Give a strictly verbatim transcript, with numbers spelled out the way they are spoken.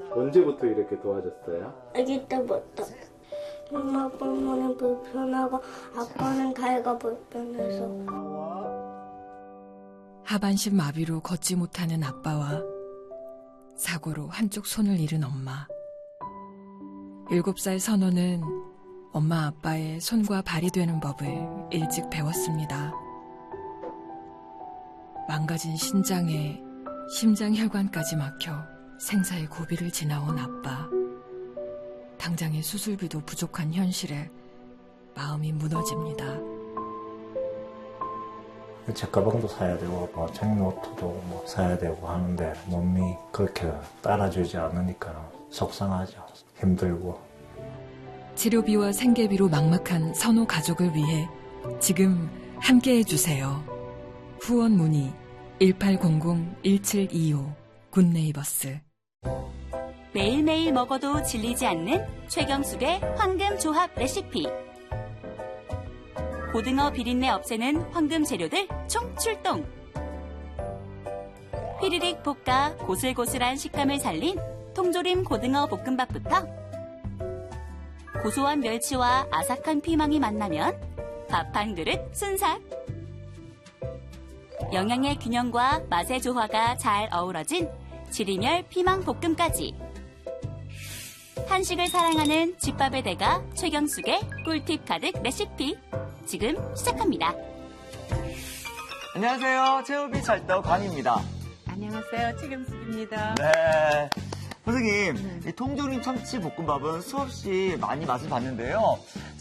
언제부터 이렇게 도와줬어요? 아기 때부터. 엄마 때문에 불편하고 아빠는 다이가 불편해서. 하반신 마비로 걷지 못하는 아빠와 사고로 한쪽 손을 잃은 엄마. 일곱 살 선호는 엄마 아빠의 손과 발이 되는 법을 일찍 배웠습니다. 망가진 신장에 심장혈관까지 막혀 생사의 고비를 지나온 아빠. 당장의 수술비도 부족한 현실에 마음이 무너집니다. 책가방도 사야 되고 뭐 책노트도 뭐 사야 되고 하는데 몸이 그렇게 따라주지 않으니까 속상하죠. 힘들고. 치료비와 생계비로 막막한 선호 가족을 위해 지금 함께해 주세요. 후원 문의 일팔공공 일칠이오 굿네이버스. 매일매일 먹어도 질리지 않는 최경숙의 황금 조합 레시피. 고등어 비린내 없애는 황금 재료들 총출동. 휘리릭 볶아 고슬고슬한 식감을 살린 통조림 고등어 볶음밥부터 고소한 멸치와 아삭한 피망이 만나면 밥 한 그릇 순삭. 영양의 균형과 맛의 조화가 잘 어우러진 지리멸 피망 볶음까지. 한식을 사랑하는 집밥의 대가 최경숙의 꿀팁 가득 레시피 지금 시작합니다. 안녕하세요. 체오비 찰떡 광입니다. 안녕하세요. 최경숙입니다. 네. 선생님, 이 통조림 참치 볶음밥은 수없이 많이 맛을 봤는데요.